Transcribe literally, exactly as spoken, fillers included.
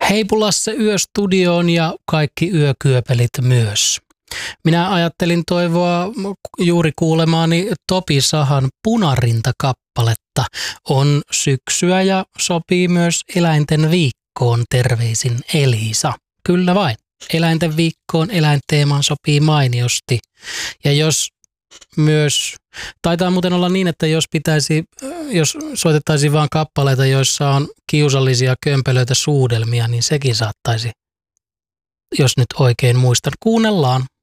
Heipulassa yöstudioon ja kaikki yökyöpelit myös. Minä ajattelin toivoa juuri kuulemaani Topi Sahan Punarinta-kappaletta. On syksyä ja sopii myös eläinten viikkoon, terveisin Elisa. Kyllä vain. Eläinten viikkoon eläinteemaan sopii mainiosti. Ja jos myös, taitaa muuten olla niin, että jos pitäisi, jos soitettaisiin vaan kappaleita, joissa on kiusallisia kömpelöitä suudelmia, niin sekin saattaisi, jos nyt oikein muistan. Kuunnellaan.